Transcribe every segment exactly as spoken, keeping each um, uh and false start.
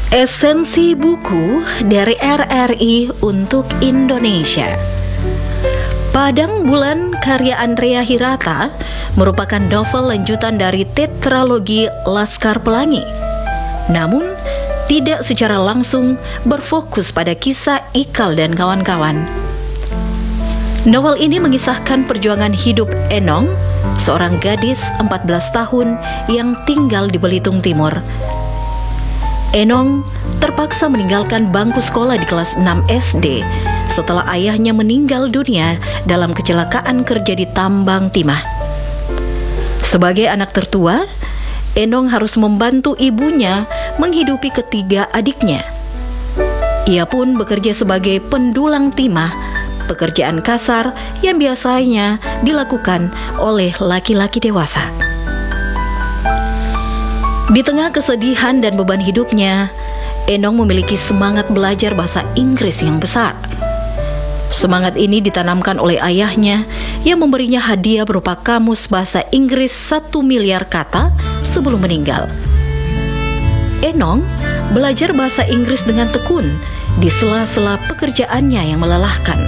Esensi buku dari R R I untuk Indonesia. Padang Bulan karya Andrea Hirata merupakan novel lanjutan dari tetralogi Laskar Pelangi. Namun, tidak secara langsung berfokus pada kisah Ikal dan kawan-kawan. Novel ini mengisahkan perjuangan hidup Enong, seorang gadis empat belas tahun yang tinggal di Belitung Timur. Enong terpaksa meninggalkan bangku sekolah di kelas enam S D setelah ayahnya meninggal dunia dalam kecelakaan kerja di tambang timah. Sebagai anak tertua, Enong harus membantu ibunya menghidupi ketiga adiknya. Ia pun bekerja sebagai pendulang timah, pekerjaan kasar yang biasanya dilakukan oleh laki-laki dewasa. Di tengah kesedihan dan beban hidupnya, Enong memiliki semangat belajar bahasa Inggris yang besar. Semangat ini ditanamkan oleh ayahnya yang memberinya hadiah berupa kamus bahasa Inggris satu miliar kata sebelum meninggal. Enong belajar bahasa Inggris dengan tekun di sela-sela pekerjaannya yang melelahkan.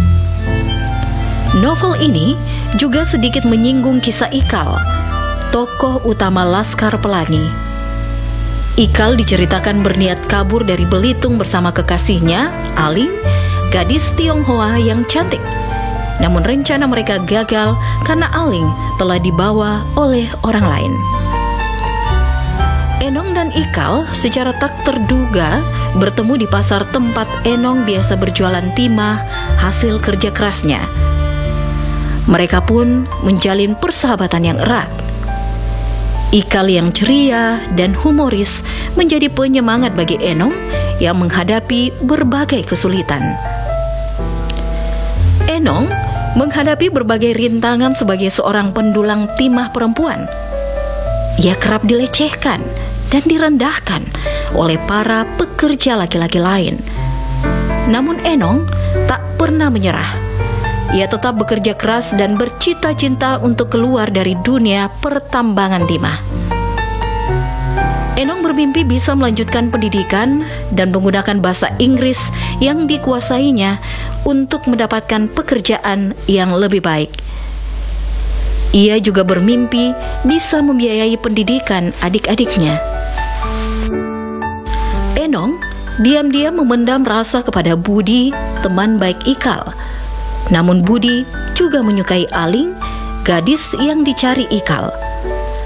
Novel ini juga sedikit menyinggung kisah Ikal, tokoh utama Laskar Pelangi. Ikal diceritakan berniat kabur dari Belitung bersama kekasihnya, Aling, gadis Tionghoa yang cantik. Namun rencana mereka gagal karena Aling telah dibawa oleh orang lain. Enong dan Ikal secara tak terduga bertemu di pasar tempat Enong biasa berjualan timah hasil kerja kerasnya. Mereka pun menjalin persahabatan yang erat. Ikal yang ceria dan humoris menjadi penyemangat bagi Enong yang menghadapi berbagai kesulitan. Enong menghadapi berbagai rintangan sebagai seorang pendulang timah perempuan. Ia kerap dilecehkan dan direndahkan oleh para pekerja laki-laki lain. Namun Enong tak pernah menyerah. Ia tetap bekerja keras dan bercita-cita untuk keluar dari dunia pertambangan timah. Enong bermimpi bisa melanjutkan pendidikan dan menggunakan bahasa Inggris yang dikuasainya untuk mendapatkan pekerjaan yang lebih baik. Ia juga bermimpi bisa membiayai pendidikan adik-adiknya. Enong diam-diam memendam rasa kepada Budi, teman baik Ikal. Namun Budi juga menyukai Aling, gadis yang dicari Ikal.